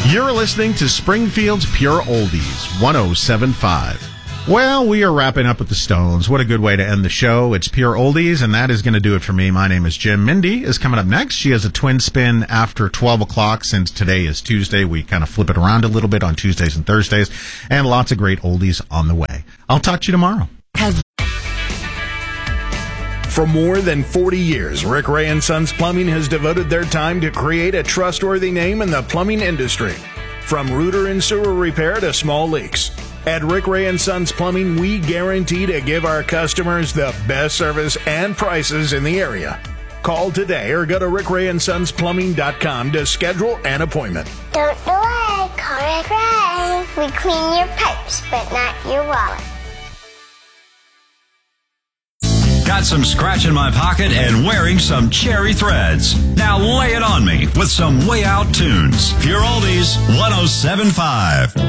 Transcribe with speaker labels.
Speaker 1: You're listening to Springfield's Pure Oldies, 107.5. Well, we are wrapping up with the Stones. What a good way to end the show. It's Pure Oldies, and that is going to do it for me. My name is Jim. Mindy is coming up next. She has a twin spin after 12 o'clock. Since today is Tuesday, we kind of flip it around a little bit on Tuesdays and Thursdays, and lots of great oldies on the way. I'll talk to you tomorrow.
Speaker 2: For more than 40 years, Rick Ray & Sons Plumbing has devoted their time to create a trustworthy name in the plumbing industry. From rooter and sewer repair to small leaks. At Rick Ray & Sons Plumbing, we guarantee to give our customers the best service and prices in the area. Call today or go to rickrayandsonsplumbing.com to schedule an appointment.
Speaker 3: Don't delay. Call Rick Ray. We clean your pipes, but not your wallet.
Speaker 4: Got some scratch in my pocket and wearing some cherry threads. Now lay it on me with some Way Out tunes. Pure Oldies 107.5.